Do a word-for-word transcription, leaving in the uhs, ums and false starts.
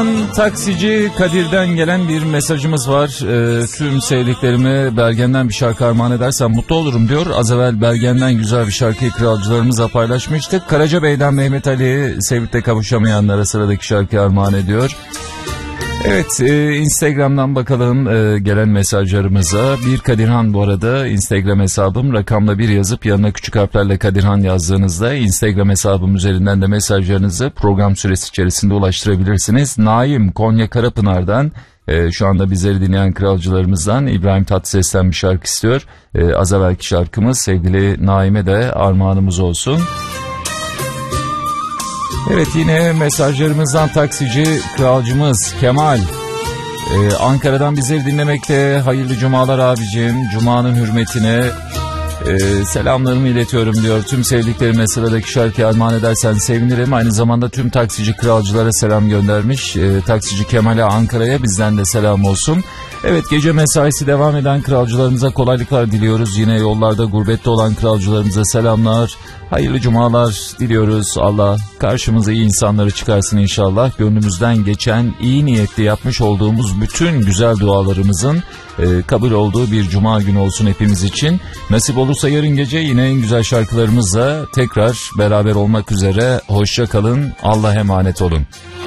Instagram'dan taksici Kadir'den gelen bir mesajımız var. E, tüm sevdiklerimi Bergen'den bir şarkı armağan edersem mutlu olurum diyor. Az evvel Bergen'den güzel bir şarkıyı kralcılarımızla paylaşmıştık. Karacabey'den Mehmet Ali sevip de kavuşamayanlara sıradaki şarkıyı armağan ediyor. Evet, e, Instagram'dan bakalım e, gelen mesajlarımıza. Bir Kadirhan bu arada Instagram hesabım, rakamla bir yazıp yanına küçük harflerle Kadirhan yazdığınızda Instagram hesabım üzerinden de mesajlarınızı program süresi içerisinde ulaştırabilirsiniz. Naim Konya Karapınar'dan e, şu anda bizleri dinleyen kralcılarımızdan İbrahim Tatlıses'ten bir şarkı istiyor. E, az evvelki şarkımız sevgili Naim'e de armağanımız olsun. Evet, yine mesajlarımızdan taksici kralcımız Kemal ee, Ankara'dan bizleri dinlemekte. Hayırlı cumalar abicim, cumanın hürmetine e, selamlarımı iletiyorum diyor. Tüm sevdiklerime sıradaki şarkıyı armağan edersen sevinirim. Aynı zamanda tüm taksici kralcılara selam göndermiş. E, taksici Kemal'e Ankara'ya bizden de selam olsun. Evet, gece mesaisi devam eden kralcılarımıza kolaylıklar diliyoruz. Yine yollarda gurbette olan kralcılarımıza selamlar. Hayırlı cumalar diliyoruz. Allah karşımıza iyi insanları çıkarsın inşallah. Gönlümüzden geçen iyi niyetli yapmış olduğumuz bütün güzel dualarımızın e, kabul olduğu bir cuma günü olsun hepimiz için. Nasip olursa yarın gece yine en güzel şarkılarımızla tekrar beraber olmak üzere. Hoşça kalın. Allah'a emanet olun.